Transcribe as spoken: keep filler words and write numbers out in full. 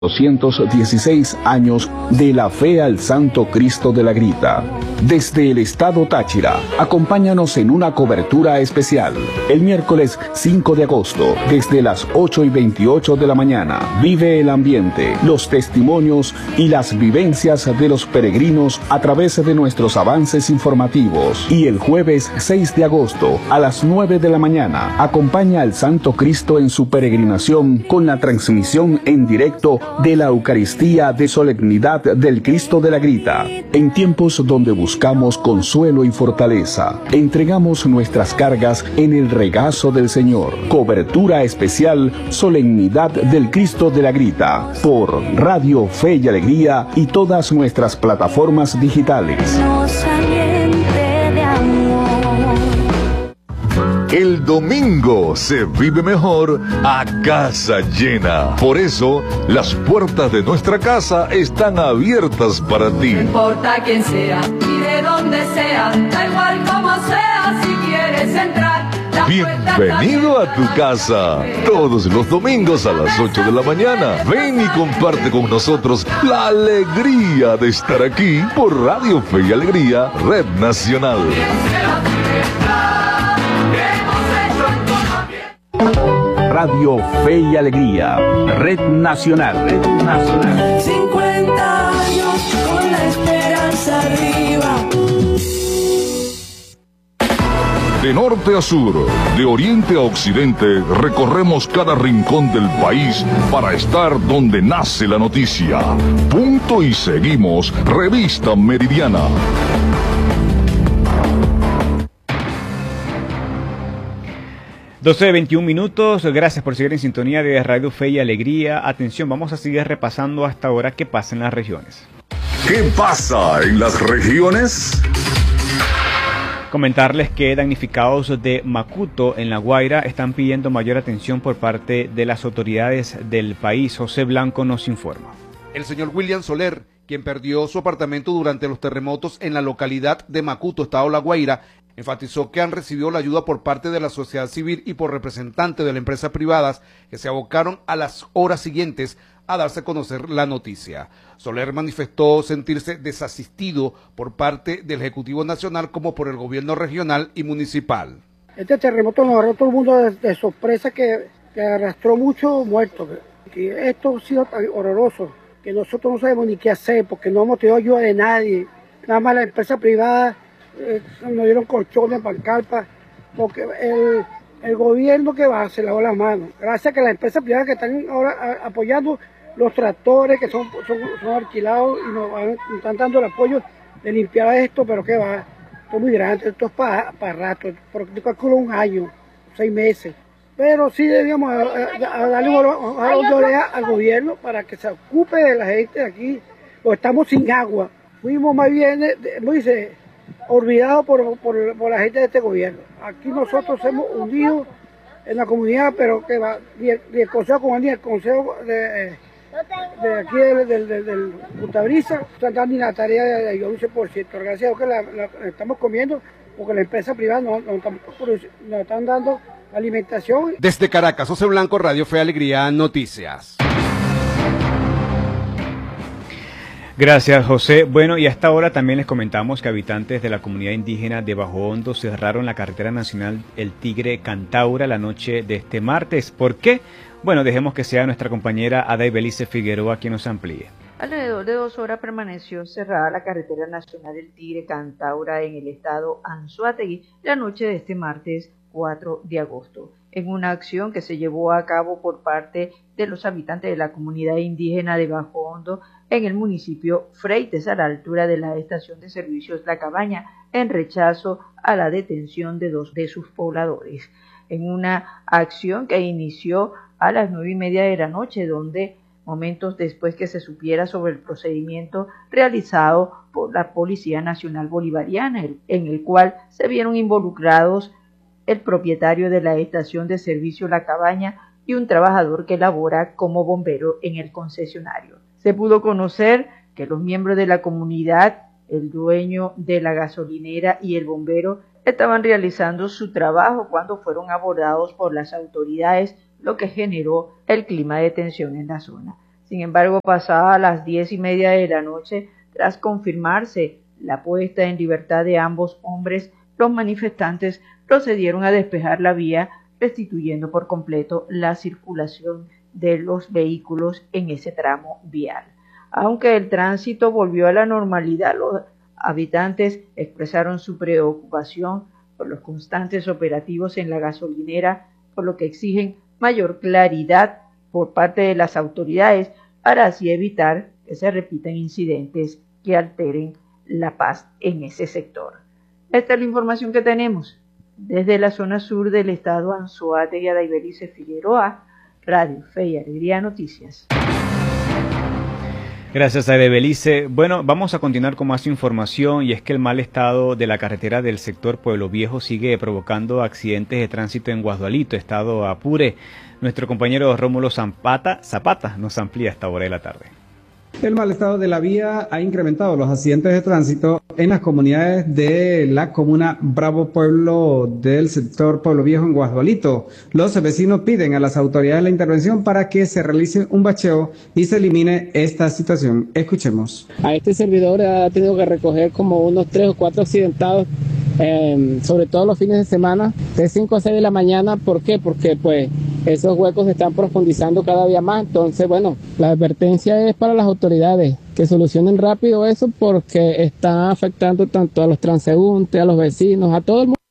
doscientos dieciséis años de la fe al Santo Cristo de la Grita. Desde el estado Táchira, acompáñanos en una cobertura especial. El miércoles cinco de agosto, desde las ocho y veintiocho de la mañana, vive el ambiente, los testimonios y las vivencias de los peregrinos a través de nuestros avances informativos. Y el jueves seis de agosto, a las nueve de la mañana, acompaña al Santo Cristo en su peregrinación con la transmisión en directo de la Eucaristía de Solemnidad del Cristo de la Grita. En tiempos donde buscamos consuelo y fortaleza, entregamos nuestras cargas en el regazo del Señor. Cobertura especial Solemnidad del Cristo de la Grita por Radio Fe y Alegría y todas nuestras plataformas digitales. El domingo se vive mejor a casa llena. Por eso, las puertas de nuestra casa están abiertas para ti. No importa quién sea y de dónde sea, da igual como sea, si quieres entrar. Bienvenido a tu casa. Todos los domingos a las ocho de la mañana. Ven y comparte con nosotros la alegría de estar aquí por Radio Fe y Alegría, Red Nacional. Radio Fe y Alegría, Red Nacional. Red Nacional. cincuenta años con la esperanza arriba. De norte a sur, de oriente a occidente, recorremos cada rincón del país para estar donde nace la noticia. Punto y seguimos, Revista Meridiana. doce de veintiún minutos, gracias por seguir en sintonía de Radio Fe y Alegría. Atención, vamos a seguir repasando hasta ahora qué pasa en las regiones. ¿Qué pasa en las regiones? Comentarles que damnificados de Macuto en La Guaira están pidiendo mayor atención por parte de las autoridades del país. José Blanco nos informa. El señor William Soler, quien perdió su apartamento durante los terremotos en la localidad de Macuto, estado La Guaira, enfatizó que han recibido la ayuda por parte de la sociedad civil y por representantes de las empresas privadas que se abocaron a las horas siguientes a darse a conocer la noticia. Soler manifestó sentirse desasistido por parte del Ejecutivo Nacional como por el gobierno regional y municipal. Este terremoto nos agarró todo el mundo de, de sorpresa que, que arrastró muchos muertos. Que esto ha sido tan horroroso que nosotros no sabemos ni qué hacer porque no hemos tenido ayuda de nadie. Nada más la empresa privada eh, nos dieron colchones, pancarpas, porque el, el gobierno que va se lavó las manos. Gracias a que las empresas privadas que están ahora a, apoyando los tractores que son, son, son alquilados y nos, van, nos están dando el apoyo de limpiar esto, pero que va, esto es muy grande, esto es para, para rato, porque yo calculo un año, seis meses. Pero sí debíamos a, a, a darle una oreja al gobierno para que se ocupe de la gente de aquí, porque estamos sin agua. Fuimos más bien, muy dice, olvidados por, por, por la gente de este gobierno. Aquí nosotros hemos unidos en la comunidad, pero que va, ni el, ni el Consejo Comunal, ni el Consejo de, de aquí del, del, del, del Punta Brisa, están dando ni la tarea de ayudar un cien por ciento. Gracias a Dios que la, la, la estamos comiendo, porque la empresa privada no, no, nos están dando alimentación. Desde Caracas, José Blanco, Radio Fe Alegría, Noticias. Gracias, José. Bueno, y hasta ahora también les comentamos que habitantes de la comunidad indígena de Bajo Hondo cerraron la carretera nacional El Tigre Cantaura la noche de este martes. ¿Por qué? Bueno, dejemos que sea nuestra compañera Ada Ibelice Figueroa quien nos amplíe. Alrededor de dos horas permaneció cerrada la carretera nacional El Tigre Cantaura en el estado Anzoátegui la noche de este martes cuatro de agosto, en una acción que se llevó a cabo por parte de los habitantes de la comunidad indígena de Bajo Hondo en el municipio Freites, a la altura de la estación de servicios La Cabaña, en rechazo a la detención de dos de sus pobladores. En una acción que inició a las nueve y media de la noche, donde momentos después que se supiera sobre el procedimiento realizado por la Policía Nacional Bolivariana, en el cual se vieron involucrados el propietario de la estación de servicio La Cabaña y un trabajador que labora como bombero en el concesionario. Se pudo conocer que los miembros de la comunidad, el dueño de la gasolinera y el bombero estaban realizando su trabajo cuando fueron abordados por las autoridades, lo que generó el clima de tensión en la zona. Sin embargo, pasadas las diez y media de la noche, tras confirmarse la puesta en libertad de ambos hombres, los manifestantes procedieron a despejar la vía, restituyendo por completo la circulación de los vehículos en ese tramo vial. Aunque el tránsito volvió a la normalidad, los habitantes expresaron su preocupación por los constantes operativos en la gasolinera, por lo que exigen mayor claridad por parte de las autoridades para así evitar que se repitan incidentes que alteren la paz en ese sector. Esta es la información que tenemos desde la zona sur del estado Anzoátegui. Daibelice Figueroa, Radio Fe y Alegría Noticias. Gracias, Daibelice. Bueno, vamos a continuar con más información, y es que el mal estado de la carretera del sector Pueblo Viejo sigue provocando accidentes de tránsito en Guasdualito, estado Apure. Nuestro compañero Rómulo Zapata, Zapata nos amplía a esta hora de la tarde. El mal estado de la vía ha incrementado los accidentes de tránsito en las comunidades de la comuna Bravo Pueblo del sector Pueblo Viejo en Guasdualito. Los vecinos piden a las autoridades la intervención para que se realice un bacheo y se elimine esta situación. Escuchemos. A este servidor ha tenido que recoger como unos tres o cuatro accidentados, eh, sobre todo los fines de semana, de cinco a seis de la mañana. ¿Por qué? Porque pues esos huecos se están profundizando cada día más. Entonces, bueno, la advertencia es para las autoridades que solucionen rápido eso, porque está afectando tanto a los transeúntes, a los vecinos, a todo el mundo.